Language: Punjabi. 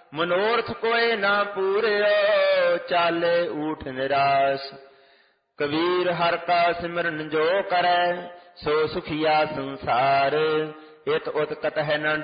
ਮਨੋਰਥ ਕੋਇ ਨਾ ਪੂਰਿਓ, ਚਾਲੇ ਊਠ ਨਿਰਾਸ਼। ਕਬੀਰ ਹਰਿ ਕਾ ਸਿਮਰਨ ਜੋ ਕਰੈ, ਸੋ ਸੁਖੀਆ ਸੰਸਾਰ। ਇਤ ਉਤ ਕਤਹਿ ਨ